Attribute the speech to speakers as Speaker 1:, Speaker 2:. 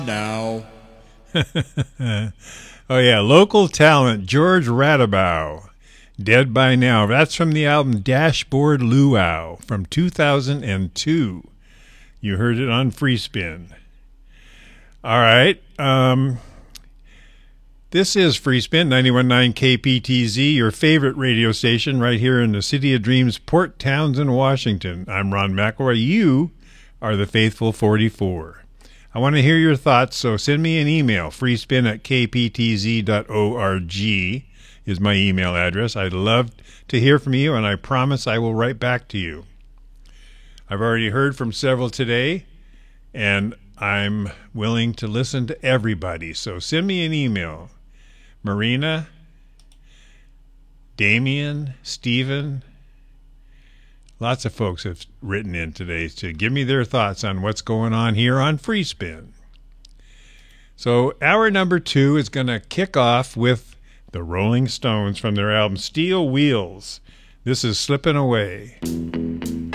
Speaker 1: Now.
Speaker 2: Oh, yeah, local talent, George Radabaugh. Dead by Now. That's from the album Dashboard Luau from 2002. You heard it on Free Spin. All right. This is Free Spin, 91.9 KPTZ, your favorite radio station right here in the City of Dreams, Port Townsend, Washington. I'm Ron McElroy. You are the Faithful 44. I want to hear your thoughts, so send me an email. freespin@kptz.org is my email address. I'd love to hear from you, and I promise I will write back to you. I've already heard from several today, and I'm willing to listen to everybody. So send me an email. Marina, Damien, Stephen, lots of folks have written in today to give me their thoughts on what's going on here on Free Spin. So hour number 2 is going to kick off with the Rolling Stones from their album Steel Wheels. This is Slippin' Away.